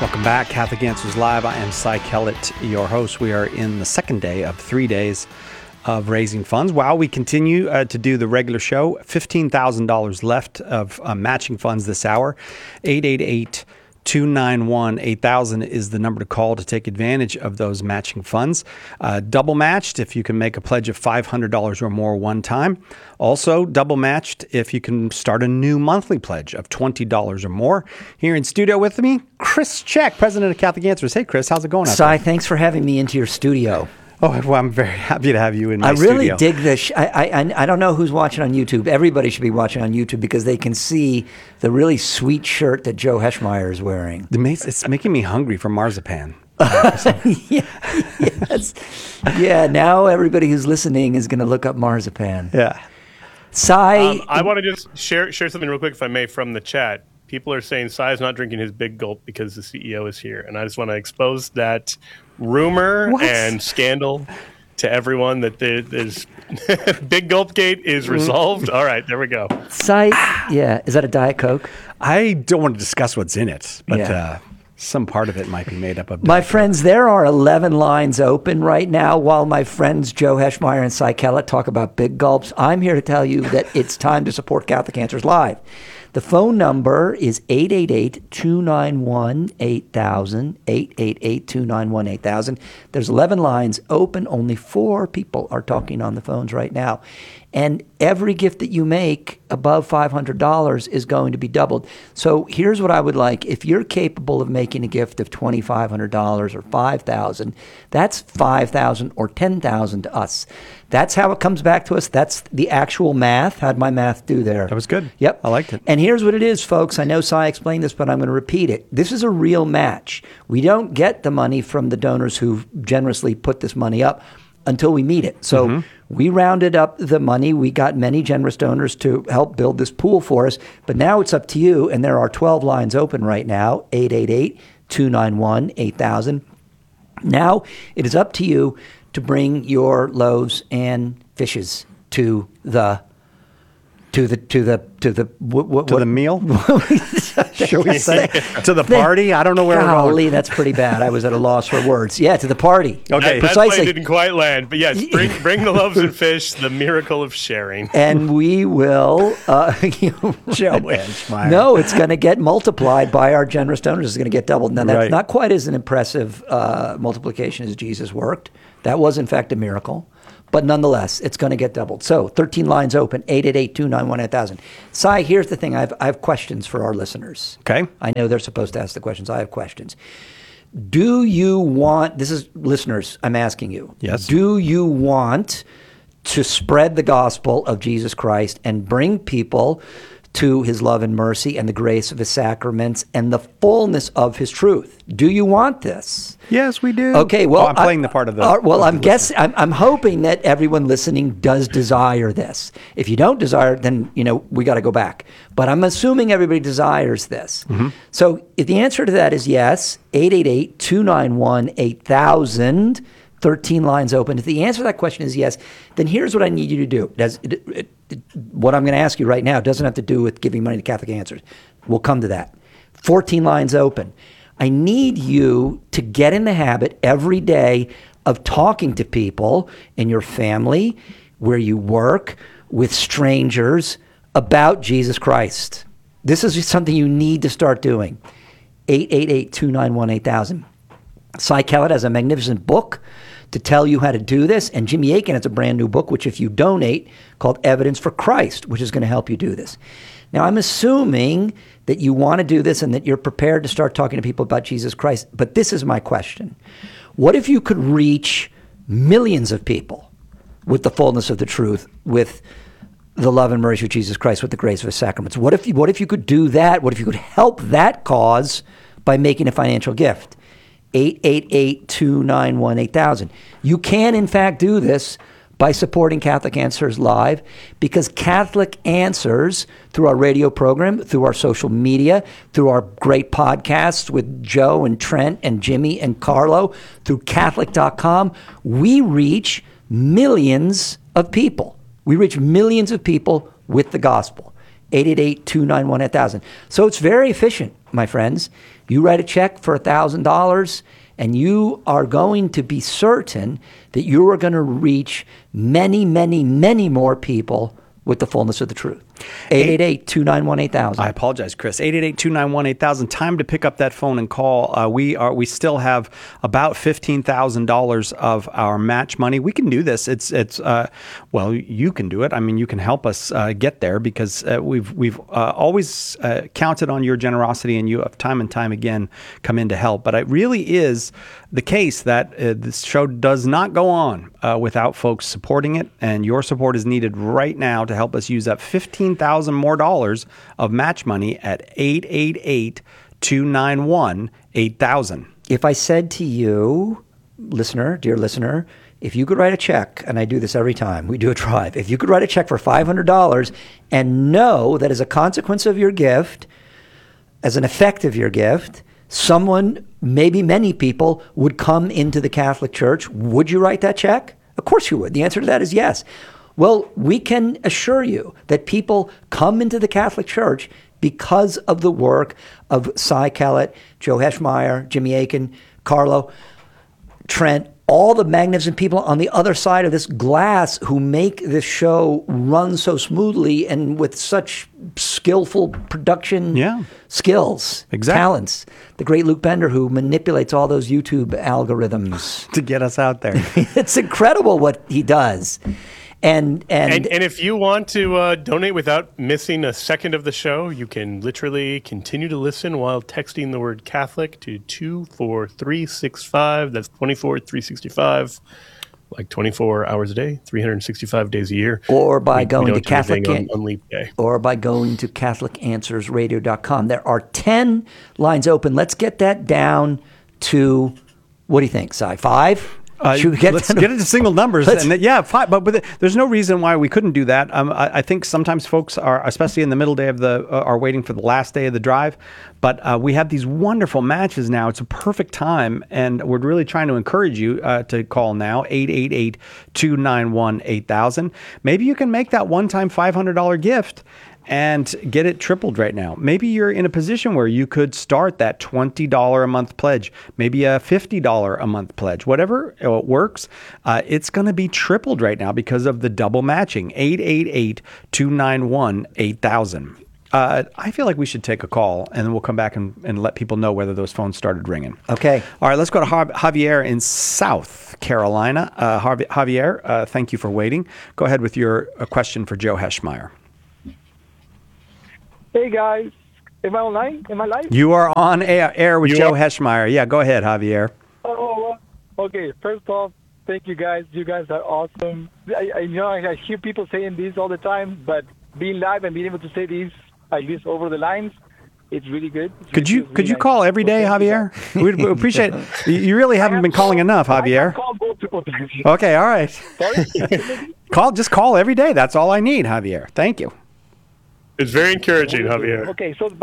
Welcome back, Catholic Answers Live. I am Cy Kellett, your host. We are in the second day of 3 days of raising funds. While we continue to do the regular show, $15,000 left of matching funds this hour. 888-291-8000 is the number to call to take advantage of those matching funds. Double matched if you can make a pledge of $500 or more one time. Also double matched if you can start a new monthly pledge of $20 or more. Here in studio with me, Chris Check, president of Catholic Answers. Hey, Chris, how's it going? Cy, thanks for having me into your studio. Oh, well, I'm very happy to have you in my studio. I really dig this. I don't know who's watching on YouTube. Everybody should be watching on YouTube because they can see the really sweet shirt that Joe Heschmeyer is wearing. It's making me hungry for marzipan. Yes. Yeah, now everybody who's listening is going to look up marzipan. Yeah. Cy, I want to just share something real quick, if I may, from the chat. People are saying Cy is not drinking his big gulp because the CEO is here. And I just want to expose that rumor and scandal to everyone that there's Big Gulp Gate is resolved. All right, there we go. Cy, yeah, is that a Diet Coke? I don't want to discuss what's in it, but some part of it might be made up of My friends, there are 11 lines open right now while my friends Joe Heschmeyer and Cy Kellett talk about big gulps. I'm here to tell you that it's time to support Catholic Answers Live. The phone number is 888-291-8000, 888-291-8000. There's 11 lines open. Only 4 people are talking on the phones right now. And every gift that you make above $500 is going to be doubled. So here's what I would like. If you're capable of making a gift of $2,500 or $5,000, that's $5,000 or $10,000 to us. That's how it comes back to us. That's the actual math. How'd my math do there? That was good. Yep. I liked it. And here's what it is, folks. I know Cy explained this, but I'm going to repeat it. This is a real match. We don't get the money from the donors who generously put this money up until we meet it. So we rounded up the money. We got many generous donors to help build this pool for us. But now it's up to you. And there are 12 lines open right now, 888-291-8000. Now it is up to you to bring your loaves and fishes to the meal? Shall we say? To the party? I don't know where we're going. Golly, that's pretty bad. I was at a loss for words. Yeah, to the party. Okay, that plane didn't quite land. But yes, bring the loaves and fish, the miracle of sharing. And we will... Joe Heschmeyer. No, it's going to get multiplied by our generous donors. It's going to get doubled. Now, that's not quite as an impressive multiplication as Jesus worked. That was, in fact, a miracle. But nonetheless, it's going to get doubled. So 13 lines open, 888-291-8000. Cy, here's the thing. I have questions for our listeners. Okay. I know they're supposed to ask the questions. I have questions. Do you want, this is listeners, I'm asking you. Yes. Do you want to spread the gospel of Jesus Christ and bring people to his love and mercy and the grace of his sacraments and the fullness of his truth? Do you want this? Yes, we do. Okay, well, I'm playing the part of the. I'm hoping that everyone listening does desire this. If you don't desire it, then we got to go back. But I'm assuming everybody desires this. Mm-hmm. So if the answer to that is yes, 888-291-8000. 13 lines open. If the answer to that question is yes, then here's what I need you to do. What I'm going to ask you right now doesn't have to do with giving money to Catholic Answers. We'll come to that. 14 lines open. I need you to get in the habit every day of talking to people in your family, where you work, with strangers, about Jesus Christ. This is something you need to start doing. 888-291-8000. Cy Kellett has a magnificent book to tell you how to do this. And Jimmy Akin has a brand new book, which if you donate, called Evidence for Christ, which is going to help you do this. Now, I'm assuming that you want to do this and that you're prepared to start talking to people about Jesus Christ. But this is my question. What if you could reach millions of people with the fullness of the truth, with the love and mercy of Jesus Christ, with the grace of his sacraments? What if you could do that? What if you could help that cause by making a financial gift? 888-291-8000. You can, in fact, do this by supporting Catholic Answers Live, because Catholic Answers, through our radio program, through our social media, through our great podcasts with Joe and Trent and Jimmy and Carlo, through Catholic.com, we reach millions of people. We reach millions of people with the gospel. 888-291-8000. So it's very efficient. my friends. You write a check for $1,000 and you are going to be certain that you are going to reach many, many, many more people with the fullness of the truth. 888-291-8000. I apologize, Chris. 888-291-8000. Time to pick up that phone and call. We still have about $15,000 of our match money. We can do this. Well, you can do it. I mean, you can help us get there because we've always counted on your generosity, and you have time and time again come in to help. But it really is the case that this show does not go on without folks supporting it, and your support is needed right now to help us use up $15,000 more of match money at 888-291-8000. If I said to you, listener, dear listener, if you could write a check, and I do this every time, we do a tribe, if you could write a check for $500 and know that as a consequence of your gift, as an effect of your gift, someone, maybe many people, would come into the Catholic Church, would you write that check? Of course you would. The answer to that is yes. Well, we can assure you that people come into the Catholic Church because of the work of Cy Kellett, Joe Heschmeyer, Jimmy Akin, Carlo, Trent, all the magnificent people on the other side of this glass who make this show run so smoothly and with such skillful production skills, talents. The great Luke Bender, who manipulates all those YouTube algorithms to get us out there. It's incredible what he does. And if you want to donate without missing a second of the show, you can literally continue to listen while texting the word Catholic to 24365. That's 24365, like 24 hours a day, 365 days a year. Or by going to CatholicAnswersRadio.com. There are 10 lines open. Let's get that down to, what do you think, Cy? 5? Let's get into single numbers. Fine, but there's no reason why we couldn't do that. I think sometimes folks are, especially in the middle day of are waiting for the last day of the drive. But we have these wonderful matches now. It's a perfect time, and we're really trying to encourage you to call now, 888-291-8000. Maybe you can make that one-time $500 gift and get it tripled right now. Maybe you're in a position where you could start that $20 a month pledge, maybe a $50 a month pledge, whatever works. It's going to be tripled right now because of the double matching, 888-291-8000. I feel like we should take a call, and then we'll come back and let people know whether those phones started ringing. Okay. All right, let's go to Javier in South Carolina. Javier, thank you for waiting. Go ahead with your question for Joe Heschmeyer. Hey, guys. Am I online? Am I live? You are on air with Joe Heschmeyer. Yeah, go ahead, Javier. Oh, okay. First off, thank you, guys. You guys are awesome. I know I hear people saying this all the time, but being live and being able to say these, at least over the lines, it's really good. Could you call every day, Javier? We'd appreciate it. You really haven't been calling enough, Javier. I call multiple times. Okay, all right. Sorry? Just call every day. That's all I need, Javier. Thank you. It's very encouraging, Javier. Okay, so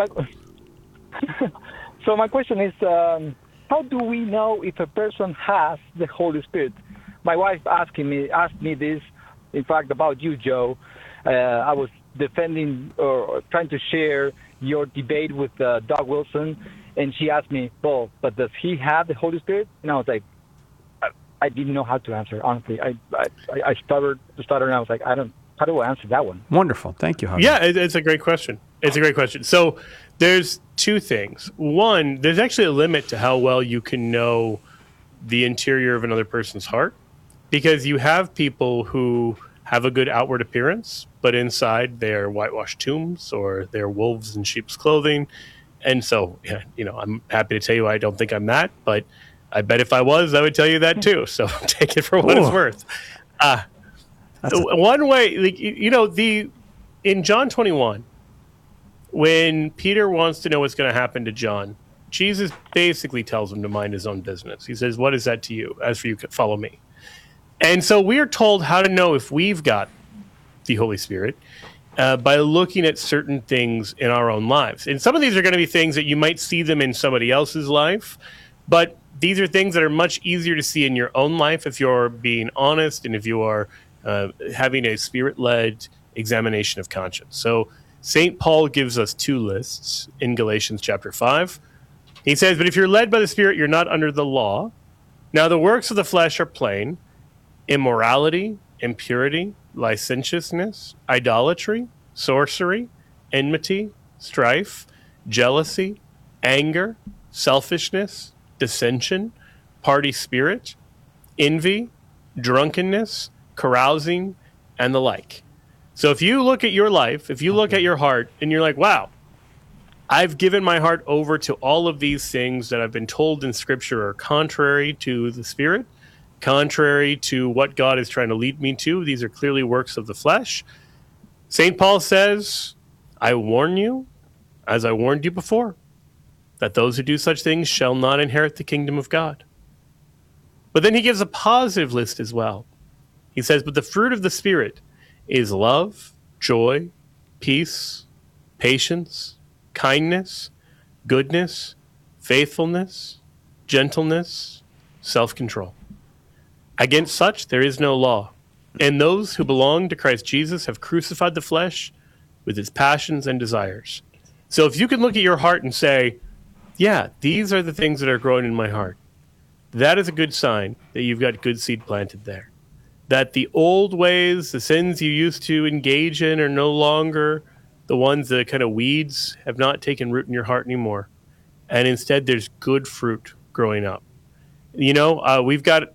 my question is, how do we know if a person has the Holy Spirit? My wife asked me this, in fact, about you, Joe. I was defending or trying to share your debate with Doug Wilson, and she asked me, well, but does he have the Holy Spirit? And I was like, I didn't know how to answer, honestly. I stuttered, and I was like, how do I answer that one? Wonderful. Thank you, Javier. Yeah, it's a great question. So there's two things. One, there's actually a limit to how well you can know the interior of another person's heart, because you have people who have a good outward appearance, but inside they're whitewashed tombs or they're wolves in sheep's clothing. And so, I'm happy to tell you I don't think I'm that, but I bet if I was, I would tell you that too. So take it for what it's worth. One way, in John 21, when Peter wants to know what's going to happen to John, Jesus basically tells him to mind his own business. He says, "What is that to you? As for you, follow me." And so we are told how to know if we've got the Holy Spirit by looking at certain things in our own lives. And some of these are going to be things that you might see them in somebody else's life, but these are things that are much easier to see in your own life if you're being honest and if you are having a spirit-led examination of conscience. So St. Paul gives us two lists in Galatians chapter 5. He says, but if you're led by the Spirit, you're not under the law. Now the works of the flesh are plain: immorality, impurity, licentiousness, idolatry, sorcery, enmity, strife, jealousy, anger, selfishness, dissension, party spirit, envy, drunkenness, carousing, and the like. So if you look at your life, if you look at your heart, and you're like, wow, I've given my heart over to all of these things that I've been told in Scripture are contrary to the Spirit, contrary to what God is trying to lead me to. These are clearly works of the flesh. St. Paul says, I warn you, as I warned you before, that those who do such things shall not inherit the kingdom of God. But then he gives a positive list as well. He says, but the fruit of the Spirit is love, joy, peace, patience, kindness, goodness, faithfulness, gentleness, self-control. Against such there is no law. And those who belong to Christ Jesus have crucified the flesh with its passions and desires. So if you can look at your heart and say, yeah, these are the things that are growing in my heart, that is a good sign that you've got good seed planted there. That the old ways, the sins you used to engage in are no longer the ones that kind of weeds have not taken root in your heart anymore. And instead there's good fruit growing up. You know, we bought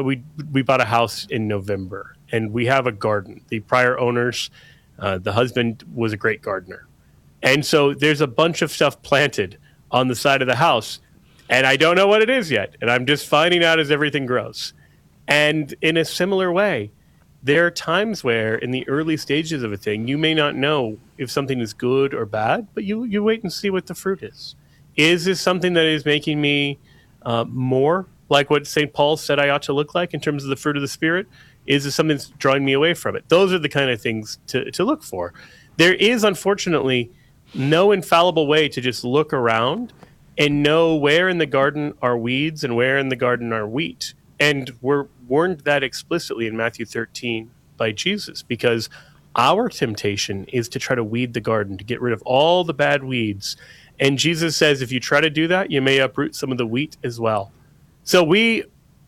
a house in November, and we have a garden. The prior owners, the husband was a great gardener. And so there's a bunch of stuff planted on the side of the house, and I don't know what it is yet. And I'm just finding out as everything grows. And in a similar way, there are times where in the early stages of a thing, you may not know if something is good or bad, but you wait and see what the fruit is. Is this something that is making me more like what St. Paul said I ought to look like in terms of the fruit of the Spirit? Is this something that's drawing me away from it? Those are the kind of things to look for. There is, unfortunately, no infallible way to just look around and know where in the garden are weeds and where in the garden are wheat. And we're warned that explicitly in Matthew 13 by Jesus, because our temptation is to try to weed the garden, to get rid of all the bad weeds. And Jesus says, if you try to do that, you may uproot some of the wheat as well. So we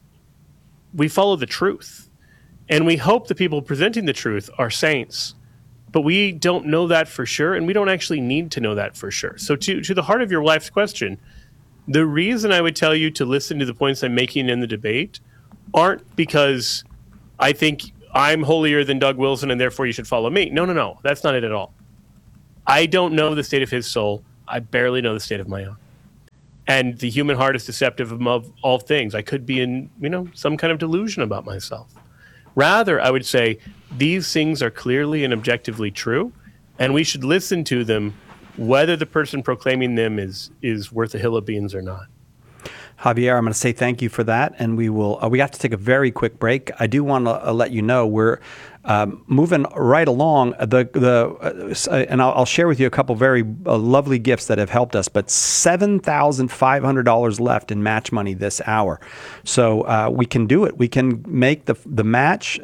follow the truth, and we hope the people presenting the truth are saints, but we don't know that for sure, and we don't actually need to know that for sure. So to the heart of your wife's question, the reason I would tell you to listen to the points I'm making in the debate aren't because I think I'm holier than Doug Wilson and therefore you should follow me. No. That's not it at all. I don't know the state of his soul. I barely know the state of my own. And the human heart is deceptive above all things. I could be in, some kind of delusion about myself. Rather, I would say these things are clearly and objectively true, and we should listen to them whether the person proclaiming them is worth a hill of beans or not. Javier, I'm going to say thank you for that, and we have to take a very quick break. I do want to let you know we're moving right along. And I'll share with you a couple very lovely gifts that have helped us. But $7,500 left in match money this hour, so we can do it. We can make the match.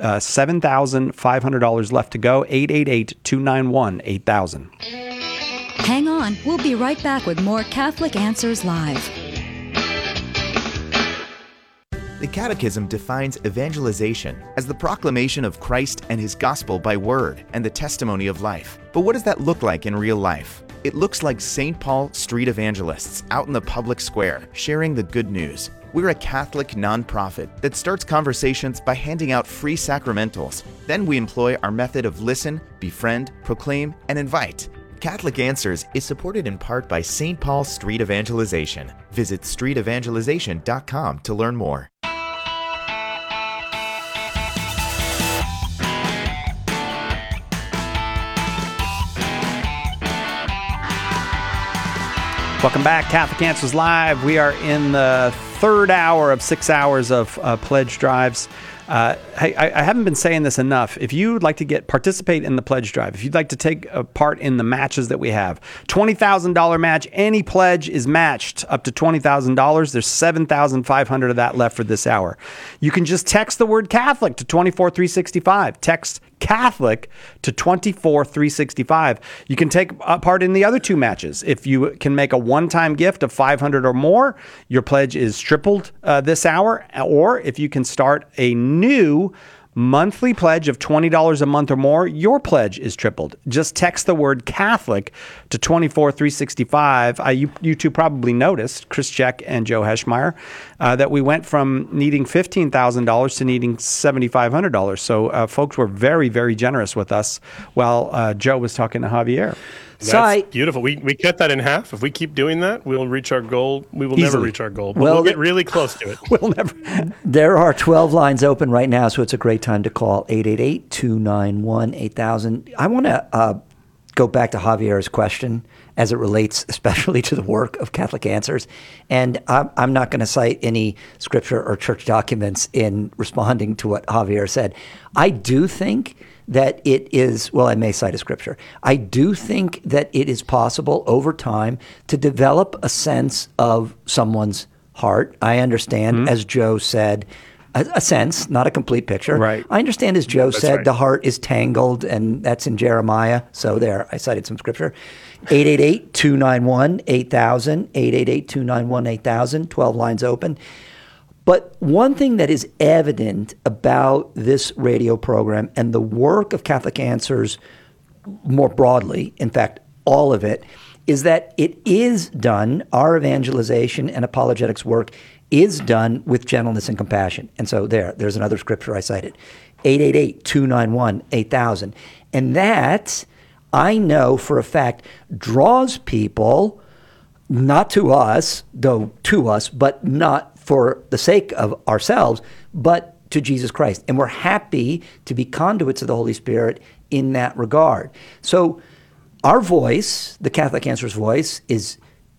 $7,500 left to go. 888-291-8000. Hang on, we'll be right back with more Catholic Answers Live. The Catechism defines evangelization as the proclamation of Christ and His gospel by word and the testimony of life. But what does that look like in real life? It looks like St. Paul street evangelists out in the public square sharing the good news. We're a Catholic nonprofit that starts conversations by handing out free sacramentals. Then we employ our method of listen, befriend, proclaim, and invite. Catholic Answers is supported in part by St. Paul Street Evangelization. Visit streetevangelization.com to learn more. Welcome back, Catholic Answers Live. We are in the third hour of 6 hours of pledge drives. I haven't been saying this enough. If you'd like to participate in the pledge drive, if you'd like to take a part in the matches that we have, $20,000 match, any pledge is matched up to $20,000. There's $7,500 of that left for this hour. You can just text the word Catholic to 24365. Text Catholic to 24,365. You can take part in the other two matches. If you can make a one-time gift of $500 or more, your pledge is tripled this hour. Or if you can start a new monthly pledge of $20 a month or more, your pledge is tripled. Just text the word Catholic to 24,365. You two probably noticed, Chris Check and Joe Heschmeyer, that we went from needing $15,000 to needing $7,500. So folks were very, very generous with us while Joe was talking to Javier. That's beautiful. We cut that in half. If we keep doing that, we'll reach our goal. We will never reach our goal, but we'll get really close to it. We'll never. There are 12 lines open right now, so it's a great time to call 888-291-8000. I want to go back to Javier's question as it relates especially to the work of Catholic Answers. And I'm not going to cite any scripture or church documents in responding to what Javier said. I do think that it is, well, I may cite a scripture. I do think that it is possible over time to develop a sense of someone's heart. I understand, as Joe said, a sense, not a complete picture. Right. I understand, as Joe said, right. The heart is tangled, and that's in Jeremiah. So there, I cited some scripture. 888-291-8000, 888-291-8000, 12 lines open. But one thing that is evident about this radio program and the work of Catholic Answers more broadly, in fact, all of it, is that it is done, our evangelization and apologetics work is done with gentleness and compassion. And so there's another scripture I cited, 888-291-8000. And that, I know for a fact, draws people, not to us, though to us, but not for the sake of ourselves, but to Jesus Christ. And we're happy to be conduits of the Holy Spirit in that regard. So our voice, the Catholic Answers voice, is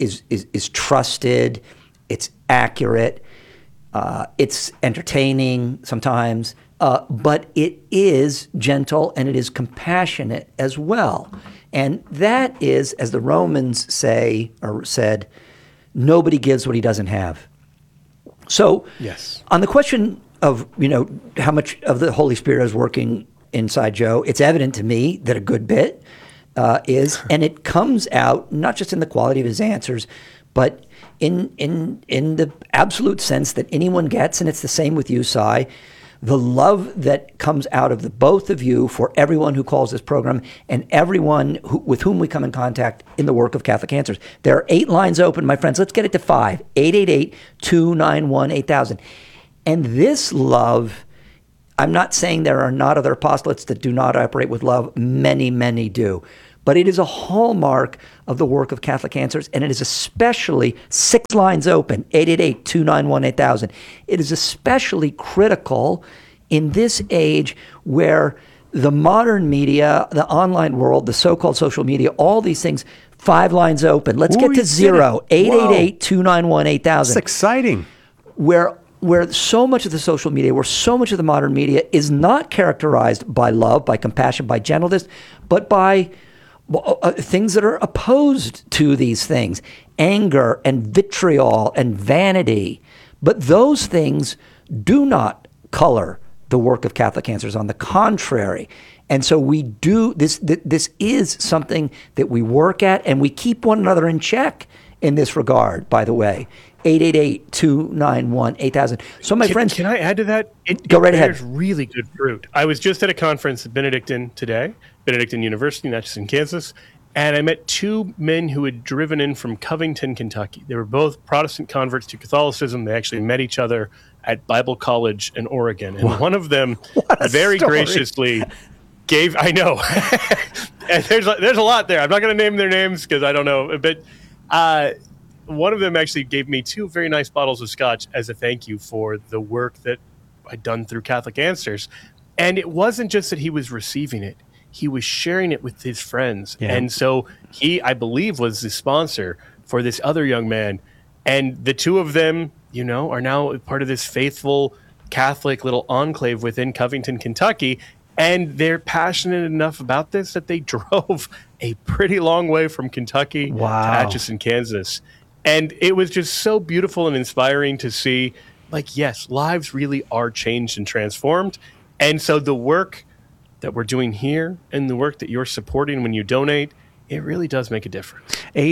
trusted, it's accurate, it's entertaining sometimes, but it is gentle and it is compassionate as well. And that is, as the Romans say or said, nobody gives what he doesn't have. So, yes. On the question of, how much of the Holy Spirit is working inside Joe, it's evident to me that a good bit is, and it comes out not just in the quality of his answers, but in the absolute sense that anyone gets, and it's the same with you, Cy, the love that comes out of the both of you for everyone who calls this program and everyone with whom we come in contact in the work of Catholic Answers. There are 8 lines open, my friends. Let's get it to 5. 888-291-8000. And this love, I'm not saying there are not other apostolates that do not operate with love. Many, many do. But it is a hallmark of the work of Catholic Answers, and it is especially 6 lines open, 888-291-8000. It is especially critical in this age where the modern media, the online world, the so-called social media, all these things, 5 lines open. Let's get to 0, 888-291-8000. That's exciting. Where so much of the social media, where so much of the modern media is not characterized by love, by compassion, by gentleness, but by things that are opposed to these things, anger and vitriol and vanity. But those things do not color the work of Catholic Answers. On the contrary. And so we do, this is something that we work at, and we keep one another in check in this regard, by the way. 888-291-8000. So my friends. Can I add to that? Go right ahead. There's really good fruit. I was just at a conference at Benedictine today, Benedictine University, not just in Kansas, and I met 2 men who had driven in from Covington, Kentucky. They were both Protestant converts to Catholicism. They actually met each other at Bible College in Oregon. And one of them very graciously gave, I know, and there's a lot there. I'm not going to name their names because I don't know, but one of them actually gave me 2 very nice bottles of scotch as a thank you for the work that I'd done through Catholic Answers. And it wasn't just that he was receiving it. He was sharing it with his friends. Yeah. And so he, I believe, was the sponsor for this other young man. And the 2 of them, are now part of this faithful Catholic little enclave within Covington, Kentucky. And they're passionate enough about this that they drove a pretty long way from Kentucky to Atchison, Kansas. And it was just so beautiful and inspiring to see, like, yes, lives really are changed and transformed. And so the work that we're doing here and the work that you're supporting when you donate, it really does make a difference.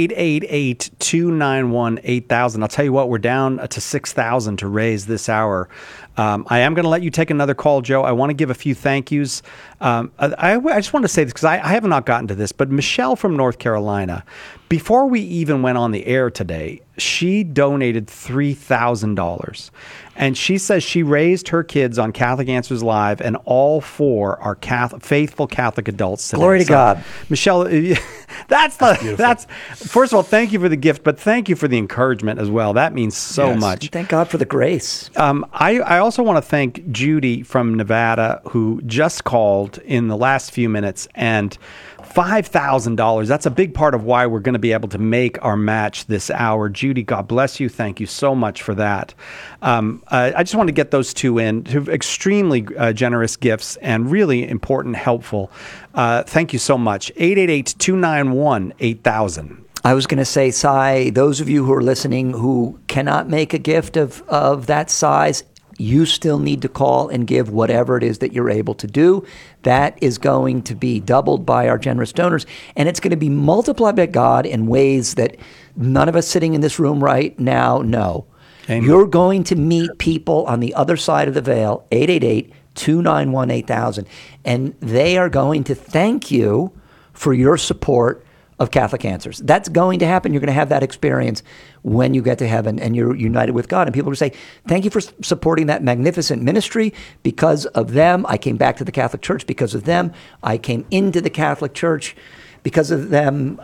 888-291-8000. I'll tell you what, we're down to 6,000 to raise this hour. I am going to let you take another call, Joe. I want to give a few thank yous. I just want to say this because I have not gotten to this, but Michelle from North Carolina, before we even went on the air today, she donated $3,000. And she says she raised her kids on Catholic Answers Live, and all 4 are faithful Catholic adults today. Glory to God. Michelle, that's first of all, thank you for the gift, but thank you for the encouragement as well. That means so much. Thank God for the grace. I also want to thank Judy from Nevada, who just called in the last few minutes, and $5,000. That's a big part of why we're going to be able to make our match this hour. Judy, God bless you. Thank you so much for that. I just want to get those 2 in. Extremely generous gifts and really important, helpful. Thank you so much. 888-291-8000. I was going to say, Cy, those of you who are listening who cannot make a gift of that size, you still need to call and give whatever it is that you're able to do. That is going to be doubled by our generous donors, and it's going to be multiplied by God in ways that none of us sitting in this room right now know. Amen. You're going to meet people on the other side of the veil, 888-291-8000, and they are going to thank you for your support of Catholic Answers. That's going to happen. You're going to have that experience when you get to heaven and you're united with God. And people will say, thank you for supporting that magnificent ministry. Because of them, I came back to the Catholic Church. Because of them, I came into the Catholic Church. Because of them,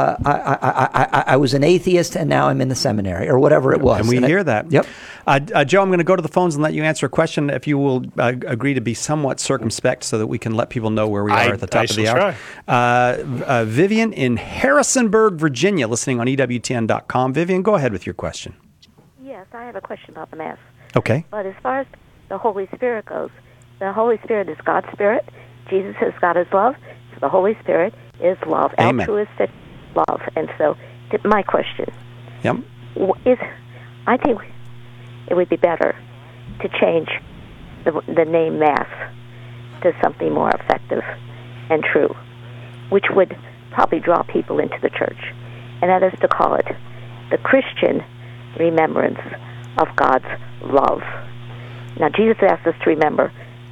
I was an atheist, and now I'm in the seminary, or whatever it was. And we hear that. Yep. Joe, I'm going to go to the phones and let you answer a question. If you will agree to be somewhat circumspect so that we can let people know where we are at the top of the hour. Vivian in Harrisonburg, Virginia, listening on EWTN.com. Vivian, go ahead with your question. Yes, I have a question about the Mass. Okay. But as far as the Holy Spirit goes, the Holy Spirit is God's Spirit. Jesus says God is love. So the Holy Spirit is love, Amen. Altruistic love. And so my question is, I think it would be better to change the name Mass to something more effective and true, which would probably draw people into the church. And that is to call it the Christian remembrance of God's love. Now, Jesus asked us to remember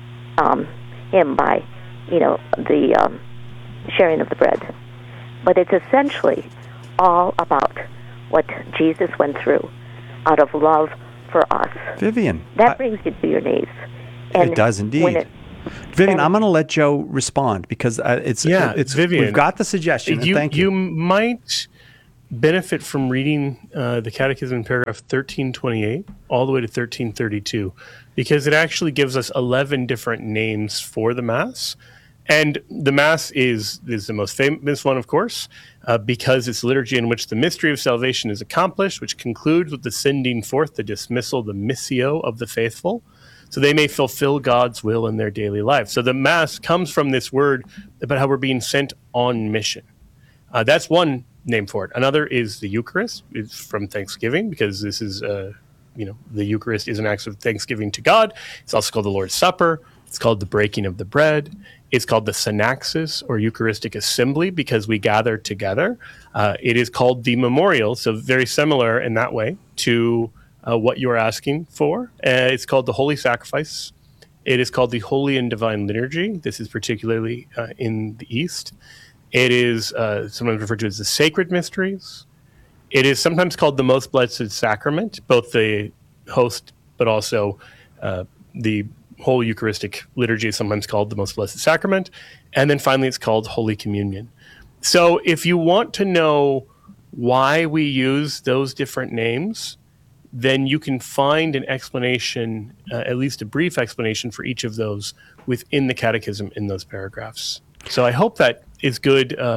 Him by, the sharing of the bread. But it's essentially all about what Jesus went through out of love for us. Vivian. That brings you to your knees. And it does indeed. Vivian, I'm going to let Joe respond because it's Vivian, we've got the suggestion. Thank you. You might benefit from reading the Catechism in paragraph 1328 all the way to 1332, because it actually gives us 11 different names for the Mass. And the Mass is the most famous one, of course, because it's a liturgy in which the mystery of salvation is accomplished, which concludes with the sending forth, the dismissal, the missio of the faithful, so they may fulfill God's will in their daily life. So the Mass comes from this word about how we're being sent on mission. That's one name for it. Another is the Eucharist. It's from Thanksgiving, because this is, the Eucharist is an act of thanksgiving to God. It's also called the Lord's Supper. It's called the breaking of the bread. It's called the Synaxis, or Eucharistic Assembly, because we gather together. It is called the Memorial, so very similar in that way to what you're asking for. It's called the Holy Sacrifice. It is called the Holy and Divine Liturgy. This is particularly in the East. It is sometimes referred to as the Sacred Mysteries. It is sometimes called the Most Blessed Sacrament, both the host but also the whole Eucharistic liturgy is sometimes called the Most Blessed Sacrament. And then finally, it's called Holy Communion. So if you want to know why we use those different names, then you can find an explanation, at least a brief explanation for each of those within the Catechism in those paragraphs. So I hope that is good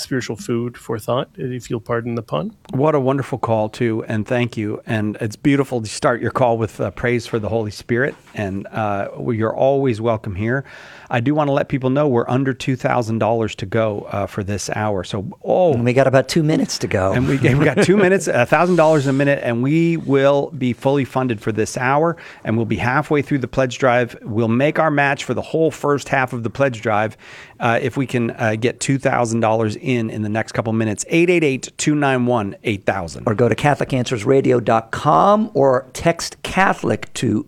spiritual food for thought, if you'll pardon the pun. What a wonderful call, too, and thank you. And it's beautiful to start your call with praise for the Holy Spirit, and you're always welcome here. I do want to let people know we're under $2,000 to go for this hour. So, And we got about 2 minutes to go. And we got 2 minutes, $1,000 a minute, and we will be fully funded for this hour, and we'll be halfway through the pledge drive. We'll make our match for the whole first half of the pledge drive if we can get $2,000 in the next couple minutes. 888-291-8000. Or go to CatholicAnswersRadio.com or text Catholic to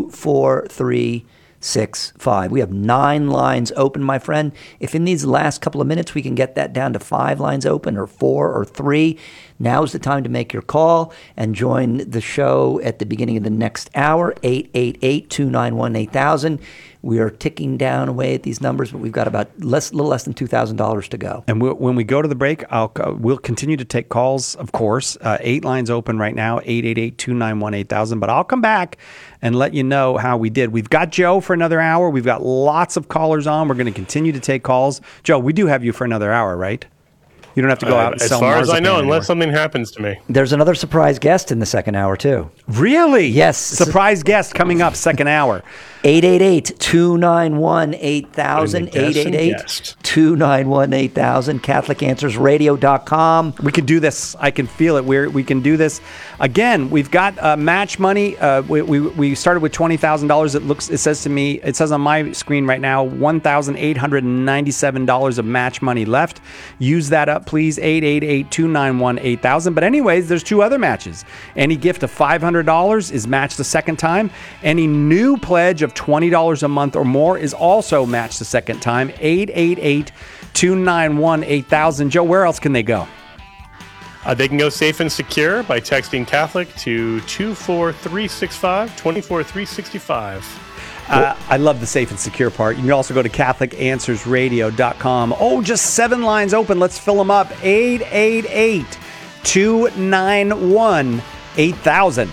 24365. We have 9 lines open, my friend. If in these last couple of minutes we can get that down to 5 lines open or 4 or 3, now's the time to make your call and join the show at the beginning of the next hour, 888-291-8000. We are ticking down away at these numbers, but we've got about little less than $2,000 to go. And when we go to the break, we'll continue to take calls, of course. 8 lines open right now, 888-291-8000. But I'll come back and let you know how we did. We've got Joe for another hour. We've got lots of callers on. We're going to continue to take calls. Joe, we do have you for another hour, right? You don't have to go out and sell marzipan. As far as I know, anymore. unless something happens to me. There's another surprise guest in the second hour, too. Really? Yes. Surprise guest coming up, second hour. 888-291-8000. 888-291-8000. CatholicAnswersRadio.com. We can do this. I can feel it. We can do this. Again, we've got match money. We started with $20,000. It says to me, it says on my screen right now, $1,897 of match money left. Use that up, please. 888-291-8000. But anyways, there's 2 other matches. Any gift of $500 is matched the second time. Any new pledge of $20 a month or more is also matched the second time. 888-291-8000. Joe, where else can they go? They can go safe and secure by texting Catholic to 24365, 24365. I love the safe and secure part. You can also go to CatholicAnswersRadio.com. Oh, just 7 lines open. Let's fill them up. 888-291-8000.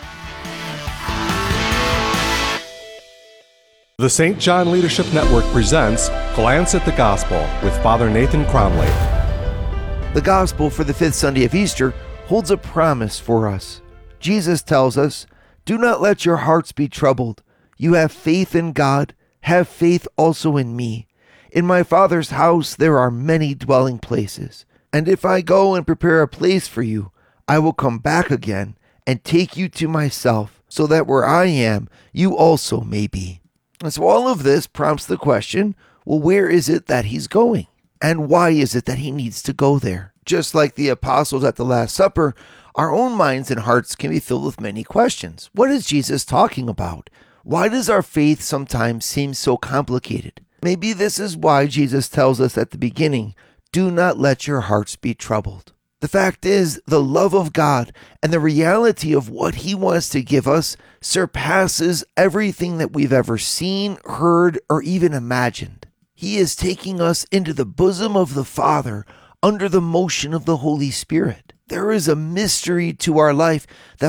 The St. John Leadership Network presents Glance at the Gospel with Father Nathan Cromley. The Gospel for the 5th Sunday of Easter holds a promise for us. Jesus tells us, "Do not let your hearts be troubled. You have faith in God, have faith also in me. In my Father's house there are many dwelling places. And if I go and prepare a place for you, I will come back again and take you to myself, so that where I am, you also may be." And so all of this prompts the question, well, where is it that he's going? And why is it that he needs to go there? Just like the apostles at the Last Supper, our own minds and hearts can be filled with many questions. What is Jesus talking about? Why does our faith sometimes seem so complicated? Maybe this is why Jesus tells us at the beginning, do not let your hearts be troubled. The fact is, the love of God and the reality of what he wants to give us surpasses everything that we've ever seen, heard, or even imagined. He is taking us into the bosom of the Father under the motion of the Holy Spirit. There is a mystery to our life that